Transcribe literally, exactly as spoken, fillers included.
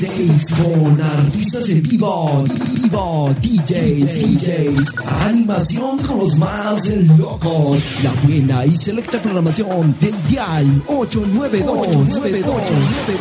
Days con artistas en vivo, vivo, D Js, D Js, animación con los más locos, la buena y selecta programación del Dial ocho nueve dos nueve dos.